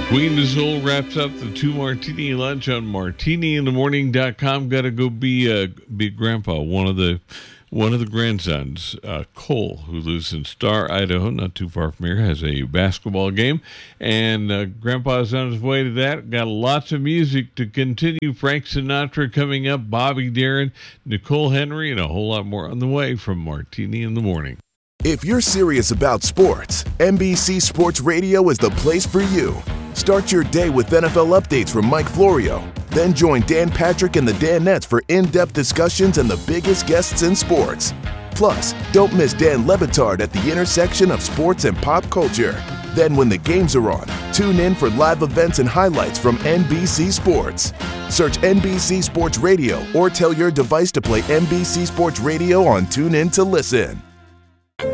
Queen Azul wraps up the 2 Martini lunch on martiniinthemorning.com. Got to go be grandpa. One of the grandsons, Cole, who lives in Star, Idaho, not too far from here, has a basketball game, and grandpa's on his way to that. Got lots of music to continue. Frank Sinatra coming up, Bobby Darin, Nicole Henry, and a whole lot more on the way from Martini in the Morning. If you're serious about sports, NBC Sports Radio is the place for you. Start your day with NFL updates from Mike Florio. Then join Dan Patrick and the Danettes for in-depth discussions and the biggest guests in sports. Plus, don't miss Dan Le Batard at the intersection of sports and pop culture. Then when the games are on, tune in for live events and highlights from NBC Sports. Search NBC Sports Radio or tell your device to play NBC Sports Radio on TuneIn to listen.